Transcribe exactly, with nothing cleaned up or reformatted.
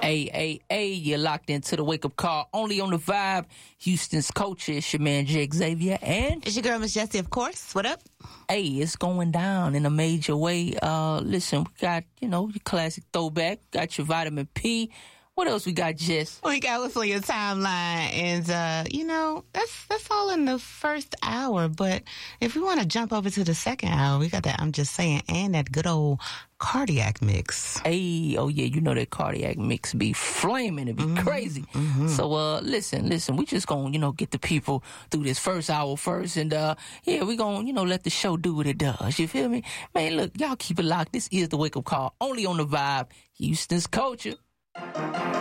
Hey, hey, hey, you're locked into the wake-up call only on the Vibe. Houston's culture. It's your man, Jake Xavier, and... It's your girl, Miss Jessie, of course. What up? Hey, it's going down in a major way. Uh, listen, we got, you know, your classic throwback. Got your vitamin P. What else we got, Jess? We got what's on your timeline. And, uh, you know, that's that's all in the first hour. But if we want to jump over to the second hour, we got that I'm Just Saying and that good old cardiac mix. Hey, oh yeah, you know that cardiac mix be flaming. It be mm-hmm. crazy. Mm-hmm. So, uh, listen, listen, we just gonna, you know, get the people through this first hour first. And, uh, yeah, we gonna, you know, let the show do what it does. You feel me? Man, look, y'all keep it locked. This is the wake up call only on the Vibe. Houston's culture.